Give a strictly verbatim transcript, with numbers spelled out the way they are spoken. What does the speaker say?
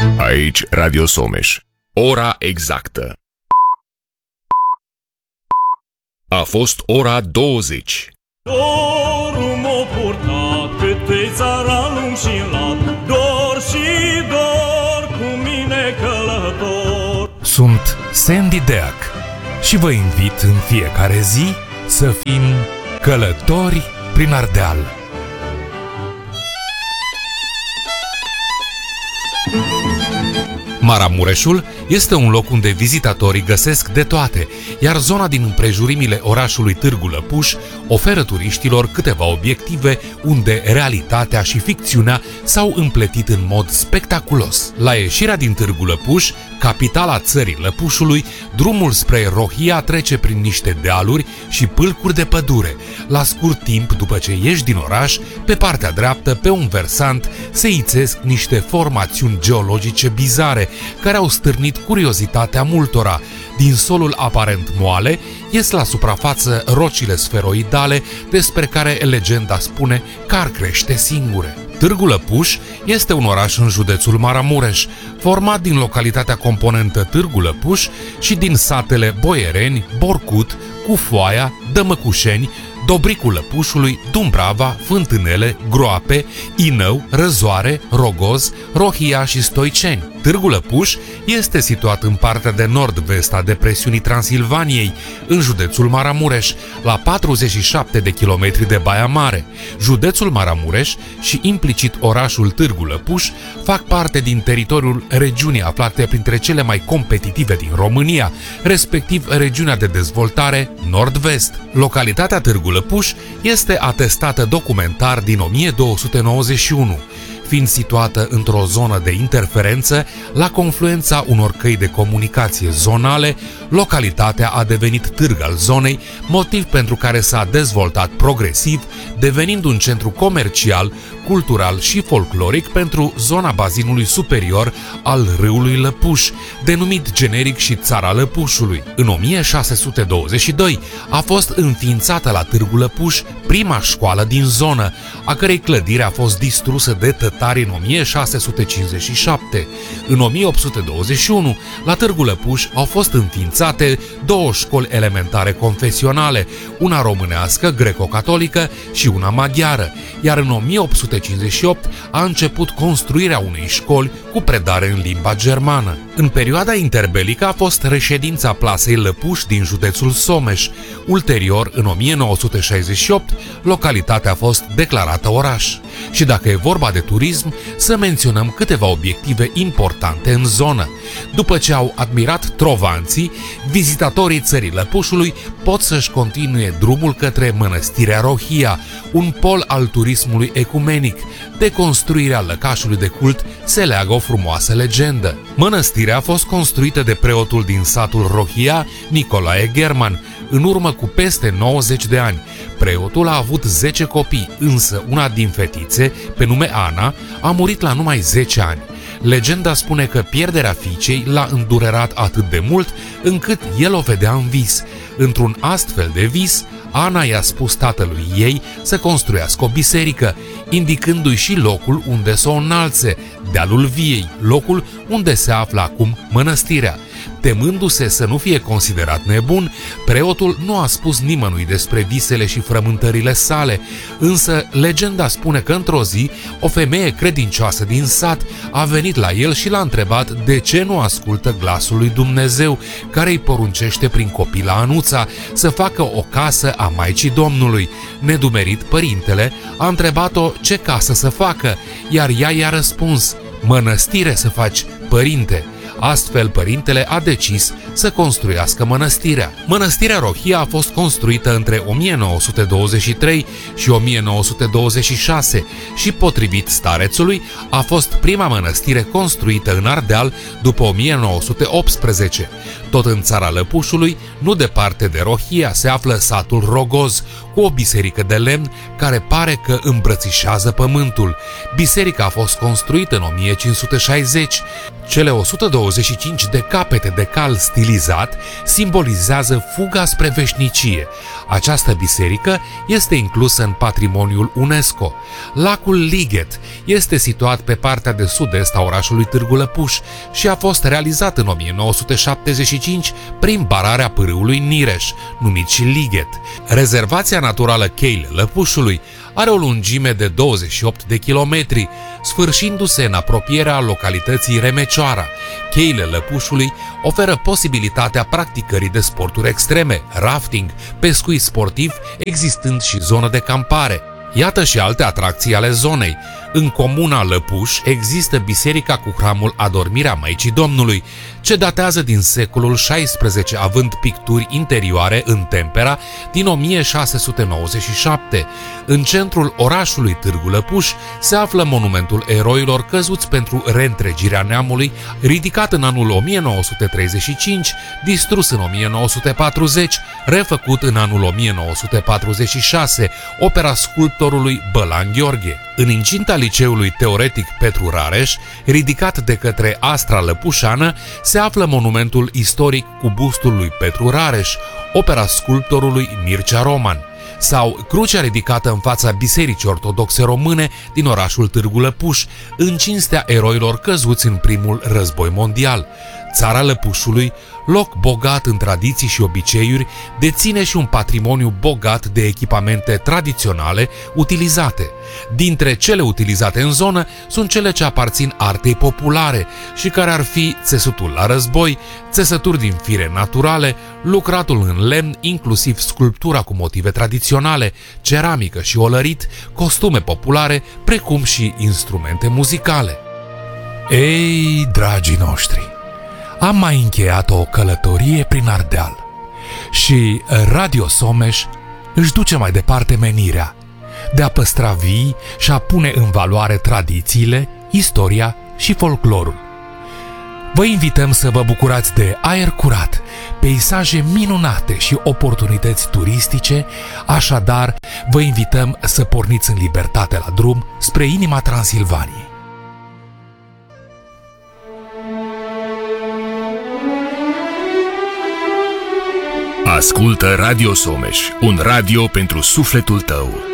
Aici Radio Someș. Ora exactă. A fost ora douăzeci. Dorul m-a purtat câte țara lung și lat, dor și dor cu mine călător. Sunt Sandy Deac și vă invit în fiecare zi să fim călători prin Ardeal. Maramureșul este un loc unde vizitatorii găsesc de toate, iar zona din împrejurimile orașului Târgu Lăpuș oferă turiștilor câteva obiective unde realitatea și ficțiunea s-au împletit în mod spectaculos. La ieșirea din Târgu Lăpuș, capitala țării Lăpușului, drumul spre Rohia trece prin niște dealuri și pâlcuri de pădure. La scurt timp după ce ieși din oraș, pe partea dreaptă, pe un versant, se ițesc niște formațiuni geologice bizare, care au stârnit curiozitatea multora. Din solul aparent moale, ies la suprafață rocile sferoidale despre care legenda spune că ar crește singure. Târgu Lăpuș este un oraș în județul Maramureș, format din localitatea componentă Târgu Lăpuș și din satele Boiereni, Borcut, Cufoaia, Dămăcușeni, Dobricul Lăpușului, Dumbrava, Fântânele, Groape, Inău, Răzoare, Rogoz, Rohia și Stoiceni. Târgu Lăpuș este situat în partea de nord-vest a depresiunii Transilvaniei, în județul Maramureș, la patruzeci și șapte de kilometri de Baia Mare. Județul Maramureș și implicit orașul Târgu Lăpuș fac parte din teritoriul regiunii aflate printre cele mai competitive din România, respectiv regiunea de dezvoltare nord-vest. Localitatea Târgu Lăpuș este atestată documentar din o mie două sute nouăzeci și unu, fiind situată într-o zonă de interferență la confluența unor căi de comunicație zonale, localitatea a devenit târg al zonei, motiv pentru care s-a dezvoltat progresiv, devenind un centru comercial, cultural și folcloric pentru zona bazinului superior al râului Lăpuș, denumit generic și Țara Lăpușului. În o mie șase sute douăzeci și doi a fost înființată la Târgu Lăpuș prima școală din zonă, a cărei clădire a fost distrusă de tătari în o mie șase sute cincizeci și șapte. În o mie opt sute douăzeci și unu, la Târgu Lăpuș au fost înființate două școli elementare confesionale, una românească, greco-catolică și una maghiară, iar în o mie opt sute cincizeci și opt a început construirea unei școli cu predare în limba germană. În perioada interbelică a fost reședința plasei Lăpuș din județul Someș. Ulterior, în o mie nouă sute șaizeci și opt, localitatea a fost declarată oraș. Și dacă e vorba de turism, să menționăm câteva obiective importante în zonă. După ce au admirat trovanții, vizitatorii țării Lăpușului pot să-și continue drumul către Mănăstirea Rohia, un pol al turismului ecumenic. De construirea lăcașului de cult se leagă o frumoasă legendă. Mănăstirea a fost construită de preotul din satul Rohia, Nicolae German, în urmă cu peste nouăzeci de ani. Preotul a avut zece copii, însă una din fetițe, pe nume Ana, a murit la numai zece ani. Legenda spune că pierderea fiicei l-a îndurerat atât de mult încât el o vedea în vis. Într-un astfel de vis, Ana i-a spus tatălui ei să construiască o biserică, indicându-i și locul unde să o înalțe, dealul Viei, locul unde se află acum mănăstirea. Temându-se să nu fie considerat nebun, preotul nu a spus nimănui despre visele și frământările sale, însă legenda spune că într-o zi o femeie credincioasă din sat a venit la el și l-a întrebat de ce nu ascultă glasul lui Dumnezeu, care îi poruncește prin copila Anuța să facă o casă a Maicii Domnului. Nedumerit, părintele a întrebat-o ce casă să facă, iar ea i-a răspuns: mănăstire să faci, părinte. Astfel, părintele a decis să construiască mănăstirea. Mănăstirea Rohia a fost construită între o mie nouă sute douăzeci și trei și o mie nouă sute douăzeci și șase și, potrivit starețului, a fost prima mănăstire construită în Ardeal după o mie nouă sute optsprezece. Tot în Țara Lăpușului, nu departe de Rohia, se află satul Rogoz, cu o biserică de lemn care pare că îmbrățișează pământul. Biserica a fost construită în o mie cinci sute șaizeci. Cele o sută douăzeci și cinci de capete de cal stil utilizat simbolizează fuga spre veșnicie. Această biserică este inclusă în patrimoniul UNESCO. Lacul Lighet este situat pe partea de sud-est a orașului Târgu Lăpuș și a fost realizat în o mie nouă sute șaptezeci și cinci prin bararea pârâului Nireș, numit și Lighet. Rezervația naturală Cheile Lăpușului are o lungime de douăzeci și opt de kilometri, sfârșindu-se în apropierea localității Remecioara. Cheile Lăpușului oferă posibilitatea practicării de sporturi extreme, rafting, pescuit sportiv, existând și zonă de campare. Iată și alte atracții ale zonei. În comuna Lăpuș există biserica cu hramul Adormirea Maicii Domnului, ce datează din secolul șaisprezece, având picturi interioare în tempera din o mie șase sute nouăzeci și șapte. În centrul orașului Târgu Lăpuș se află monumentul eroilor căzuți pentru reîntregirea neamului, ridicat în anul o mie nouă sute treizeci și cinci, distrus în o mie nouă sute patruzeci, refăcut în anul o mie nouă sute patruzeci și șase, opera sculptorului Bălan Gheorghe. În incinta liceului teoretic Petru Rareș, ridicat de către Astra Lăpușană, se află monumentul istoric cu bustul lui Petru Rareș, opera sculptorului Mircea Roman, sau crucea ridicată în fața Bisericii Ortodoxe Române din orașul Târgu Lăpuș, în cinstea eroilor căzuți în primul război mondial. Țara Lăpușului, loc bogat în tradiții și obiceiuri, deține și un patrimoniu bogat de echipamente tradiționale utilizate. Dintre cele utilizate în zonă sunt cele ce aparțin artei populare și care ar fi țesutul la război, țesături din fire naturale, lucratul în lemn, inclusiv sculptura cu motive tradiționale, ceramică și olărit, costume populare, precum și instrumente muzicale. Ei, dragii noștri, am mai încheiat o călătorie prin Ardeal și Radio Someș își duce mai departe menirea de a păstra vii și a pune în valoare tradițiile, istoria și folclorul. Vă invităm să vă bucurați de aer curat, peisaje minunate și oportunități turistice, așadar vă invităm să porniți în libertate la drum spre inima Transilvaniei. Ascultă Radio Someș, un radio pentru sufletul tău.